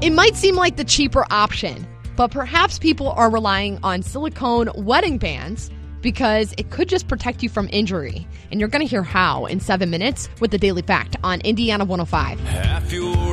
It might seem like the cheaper option, but perhaps people are relying on silicone wedding bands because it could just protect you from injury. And you're going to hear how in 7 minutes with the Daily Fact on Indiana 105. Half your